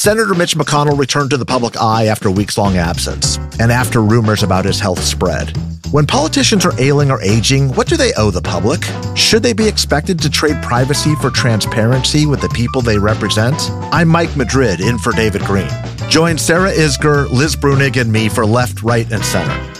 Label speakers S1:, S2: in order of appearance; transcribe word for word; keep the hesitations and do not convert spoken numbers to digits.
S1: Senator Mitch McConnell returned to the public eye after a weeks-long absence, and after rumors about his health spread. When politicians are ailing or aging, what do they owe the public? Should they be expected to trade privacy for transparency with the people they represent? I'm Mike Madrid, in for David Green. Join Sarah Isgur, Liz Brunig, and me for Left, Right, and Center.